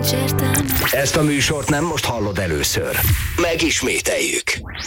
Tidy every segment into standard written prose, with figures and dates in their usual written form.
nincs értelme. Ezt a műsort nem most hallod először. Megismételjük.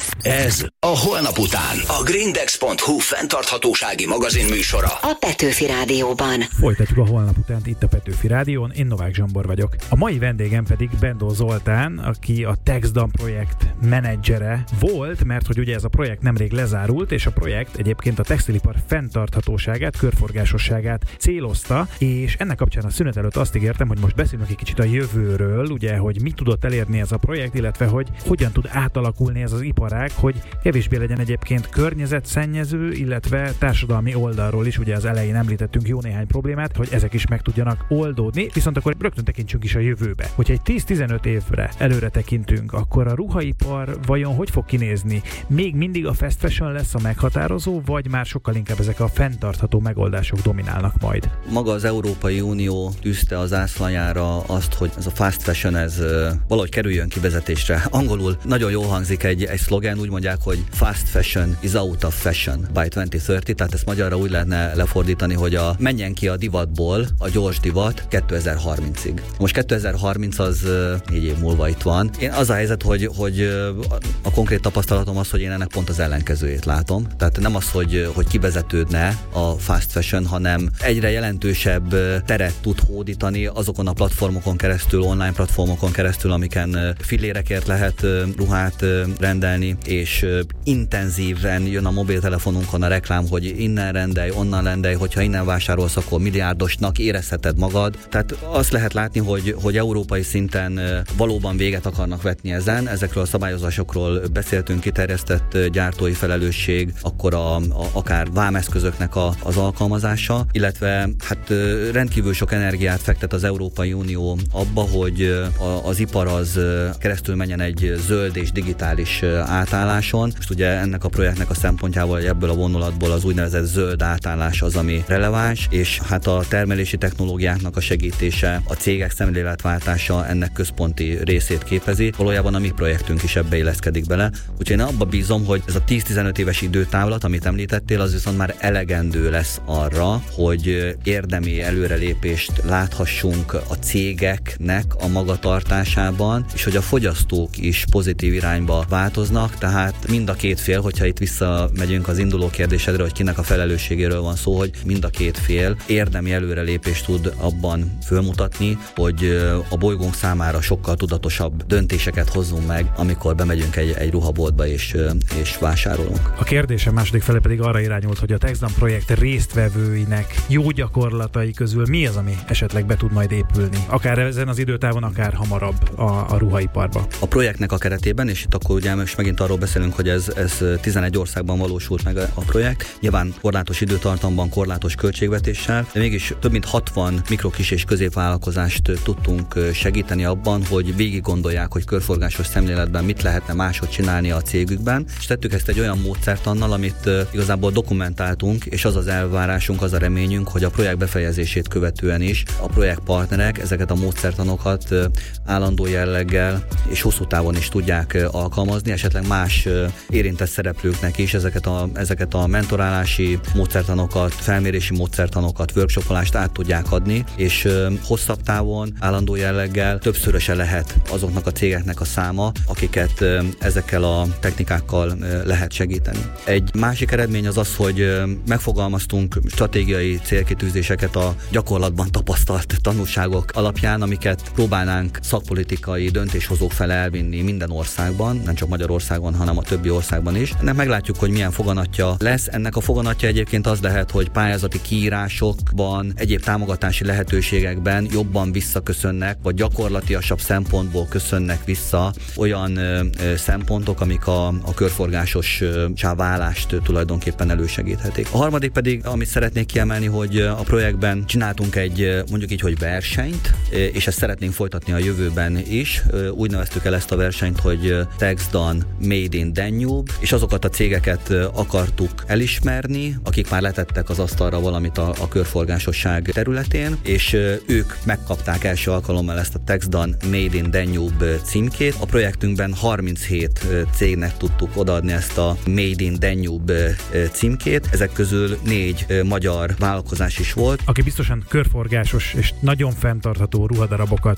Ez a Holnap után. A Grindex.hu fenntarthatósági magazin műsora. A Petőfi Rádióban. Folytatjuk a Holnap utánt itt a Petőfi Rádión. Én Novák Zsombor vagyok. A mai vendégem pedig Bendó Zoltán, aki a TextDan projekt menedzsere volt, mert hogy ugye ez a projekt nemrég lezárult, és a projekt egyébként a textilipar fenntarthatóságát, körforgásosságát célozta, és ennek kapcsán a szünet előtt azt ígértem, hogy most beszélünk egy kicsit a jövőről, ugye, hogy mit tudott elérni ez a projekt, illetve hogy hogyan tud átalakulni ez az iparág, hogy kevésbé legyen egyébként környezetszennyező, illetve társadalmi oldalról is, ugye az elején említettünk jó néhány problémát, hogy ezek is meg tudjanak oldódni, viszont akkor rögtön tekintsünk is a jövőbe. Hogyha egy 10-15 évre előre tekintünk, akkor a ruhaipar vajon hogy fog kinézni? Még mindig a fast fashion lesz a meghatározó, vagy már sokkal inkább ezek a fenntartható megoldások dominálnak majd? Maga az Európai Unió tűzte az zászlajára azt, hogy ez a fast fashion ez valahogy kerüljön kivezetésre. Angolul nagyon jól hangzik egy szlogen, úgy mondják, hogy fast fashion is out of fashion by 2030, tehát ezt magyarra úgy lehetne lefordítani, hogy menjen ki a divatból a gyors divat 2030-ig. Most 2030 az 4 év múlva itt van. Én az a helyzet, hogy a konkrét tapasztalatom az, hogy én ennek pont az ellenkezőjét látom. Tehát nem az, hogy kivezetődne a fast fashion, hanem egyre jelentősebb teret tud hódítani azokon a platformokon keresztül, online platformokon keresztül, amiken fillérekért lehet ruhát rendelni, és intenzíven jön a mobiltelefonunkon a reklám, hogy innen rendelj, onnan rendelj, hogyha innen vásárolsz, akkor milliárdosnak érezheted magad. Tehát azt lehet látni, hogy európai szinten valóban véget akarnak vetni ezen. Ezekről a szabályozásokról beszéltünk, kiterjesztett gyártói felelősség, akkor akár vámeszközöknek az alkalmazása, illetve hát rendkívül sok energiát fektet az Európai Unió abba, hogy az ipar az keresztül menjen egy zöld és digitális átálláson. Most ugye ennek a projektnek a szempontjából, hogy ebből a vonulatból az úgynevezett zöld átállás az, ami releváns, és hát a termelési technológiáknak a segítése, a cégek szemléletváltása ennek központi részét képezi. Valójában a mi projektünk is ebbe illeszkedik bele. Úgyhogy én abba bízom, hogy ez a 10-15 éves időtávlat, amit említettél, az viszont már elegendő lesz arra, hogy érdemi előrelépést láthassunk a cégeknek a magatartásában, és hogy a fogyasztók is pozitív irányba változnak, tehát mind a két fél, hogyha itt visszamegyünk az induló kérdésedre, hogy kinek a felelősségéről van szó, hogy mind a két fél érdemi előrelépést tud abban fölmutatni, hogy a bolygónk számára sokkal tudatosabb döntéseket hozzunk meg, amikor bemegyünk egy ruhaboltba és vásárolunk. A kérdésem második fele pedig arra irányult, hogy a TextDan projekt résztvevőinek jó gyakorlatai közül mi az, ami esetleg be tud majd épülni? Akár ezen az időtávon, akár hamarabb a ruhaiparba. A projektnek a keretében, és itt akkor ugye most megint arról beszélünk, hogy ez 11 országban valósult meg a projekt, nyilván korlátos időtartamban, korlátos költségvetéssel, de mégis több mint 60 mikro, kis és középvállalkozást tudtunk segíteni abban, hogy végig gondolják, hogy körforgásos szemléletben mit lehetne máshogy csinálni a cégükben, és tettük ezt egy olyan módszertannal, amit igazából dokumentáltunk, és az az elvárásunk, az a reményünk, hogy a projekt befejezését követően is a projektpartnerek ezeket a módszertanokat állandó jelleggel és hosszú távon is tudják alkalmazni, esetleg más érintett szereplőknek is ezeket a mentorálási módszertanokat, felmérési módszertanokat, workshopolást át tudják adni, és hosszabb távon, állandó jelleggel többszöröse lehet azoknak a cégeknek a száma, akiket ezekkel a technikákkal lehet segíteni. Egy másik eredmény az, hogy megfogalmaztunk stratégiai célkitűzéseket a gyakorlatban tapasztalt tanulságok alapján, amiket próbálnánk szakpolitikai döntéshozók felé elvinni minden országban, nem csak Magyarországon, hanem a többi országban is. Ennek meglátjuk, hogy milyen foganatja lesz. Ennek a foganatja egyébként az lehet, hogy pályázati kiírásokban, egyéb támogatási lehetőségekben jobban visszaköszönnek, vagy gyakorlatiasabb szempontból köszönnek vissza olyan szempontok, amik a körforgásossá válást tulajdonképpen elősegíthetik. A harmadik pedig, amit szeretnék kiemelni, hogy a projektben csináltunk egy, mondjuk így, hogy versenyt, és ezt szeretnénk folytatni a jövőben is. Úgy neveztük el ezt a versenyt, hogy TextDan Made in Danube, és azokat a cégeket akartuk elismerni, akik már letettek az asztalra valamit a körforgásosság területén, és ők megkapták első alkalommal ezt a TextDan Made in Danube címkét. A projektünkben 37 cégnek tudtuk odaadni ezt a Made in Danube címkét. Ezek közül 4 magyar vállalkozás is volt. Aki biztosan körforgásos és nagyon fenntartható ruhadarabokat vagy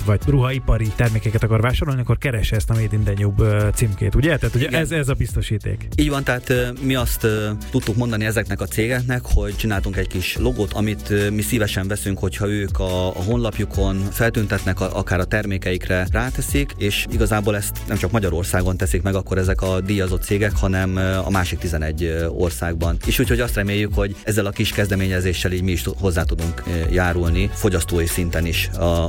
ruhaipari termékeket akar vásárolni, akkor keresse ezt a Made in Danube címkét, ugye? Tehát ugye ez a biztosíték. Így van, tehát mi azt tudtuk mondani ezeknek a cégeknek, hogy csináltunk egy kis logót, amit mi szívesen veszünk, hogyha ők a honlapjukon feltüntetnek, akár a termékeikre ráteszik, és igazából ezt nem csak Magyarországon teszik meg akkor ezek a díjazott cégek, hanem a másik 11 országban. És úgyhogy azt reméljük, hogy ezzel a kis kezdeményezéssel így mi is hozzá tudunk járulni fogyasztói szinten is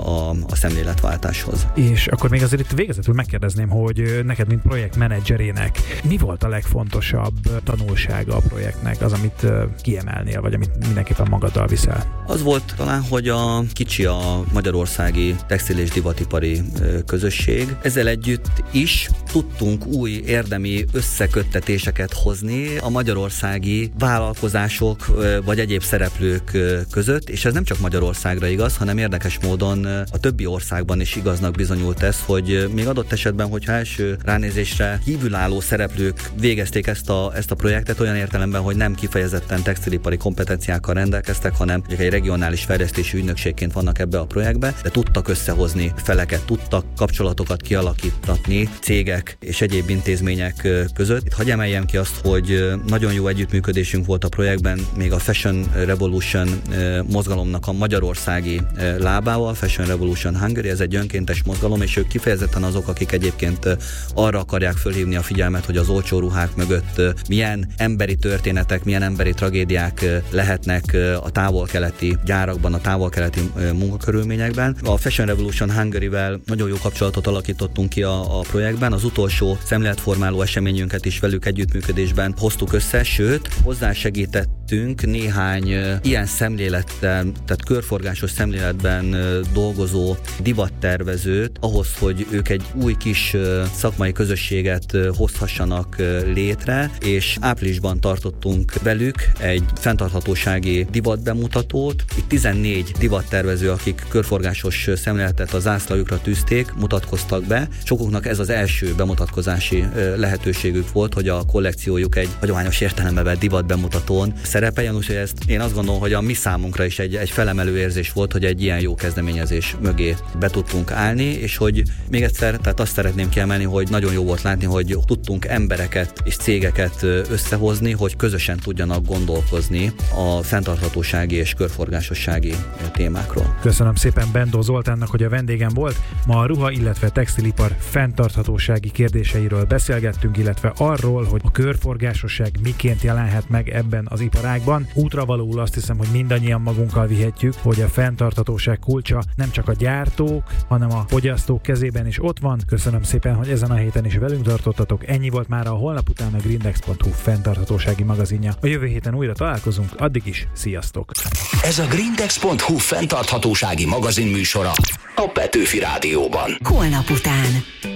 a szemléletváltáshoz. És akkor még azért itt végezetül megkérdezném, hogy neked, mint projektmenedzserének, mi volt a legfontosabb tanulsága a projektnek, az, amit kiemelnél, vagy amit mindenképpen magaddal viszel? Az volt talán, hogy a kicsi a magyarországi textil és divatipari közösség. Ezzel együtt is tudtunk új érdemi összeköttetéseket hozni a magyarországi vállalkozások vagy egyéb szereplők között, és ez nem csak Magyarországra igaz, hanem érdekes módon a többi országban is igaznak bizonyult ez, hogy még adott esetben, hogyha első ránézésre kívülálló szereplők végezték ezt a projektet olyan értelemben, hogy nem kifejezetten textilipari kompetenciákkal rendelkeztek, hanem egy regionális fejlesztési ügynökségként vannak ebbe a projektbe, de tudtak összehozni feleket, tudtak kapcsolatokat kialakítani cégek és egyéb intézmények között. Itt hadd emeljem ki azt, hogy nagyon jó együttműködésünk volt a projektben, még a Fashion Revolution mozgalomnak a magyarországi lábával, Fashion Revolution Hungary, ez egy önkéntes mozgalom, és ők kifejezetten azok, akik egyébként arra akarják fölhívni a figyelmet, hogy az olcsó ruhák mögött milyen emberi történetek, milyen emberi tragédiák lehetnek a távol-keleti gyárakban, a távol-keleti munkakörülményekben. A Fashion Revolution Hungary-vel nagyon jó kapcsolatot alakítottunk ki a projektben, az utolsó szemléletformáló eseményünket is velük együttműködésben hoztuk össze, sőt, hozzásegítettünk néhány ilyen szemlélettel, tehát körforgásos szemléletben dolgozó divattervezőt ahhoz, hogy ők egy új kis szakmai közösséget hozhassanak létre, és áprilisban tartottunk velük egy fenntarthatósági divatbemutatót. Itt 14 divattervező, akik körforgásos szemléletet a zászlajukra tűzték, mutatkoztak be. Sokuknak ez az első bemutatkozási lehetőségük volt, hogy a kollekciójuk egy hagyományos értelemben vett divatbemutatón szerepeljen, úgyhogy ezt én azt gondolom, hogy a mi számunkra is egy felemelő érzés volt, hogy egy ilyen jó kezdeményezés mögé be tudtunk állni, és hogy még egyszer, tehát azt szeretném kiemelni, hogy nagyon jó volt látni, hogy tudtunk embereket és cégeket összehozni, hogy közösen tudjanak gondolkozni a fenntarthatósági és körforgásossági témákról. Köszönöm szépen Bendó Zoltánnak, hogy a vendégem volt. Ma a ruha, illetve textilipar fenntarthatósági kérdéseiről beszélgettünk, illetve arról, hogy a körforgásosság miként jelenhet meg ebben az iparágban. Útravalóul azt hiszem, hogy mindannyian magunkkal vihetjük, hogy a fenntarthatóság kulcsa nem csak a gyártók, hanem a fogyasztók kezében is ott van. Köszönöm szépen, hogy ezen a héten is velünk tartottatok. Ennyi volt már a holnap után a grindex.hu fenntarthatósági magazinja. A jövő héten újra találkozunk, addig is sziasztok! Ez a grindex.hu fenntarthatósági magazin műsora a Petőfi Rádióban. Holnap után.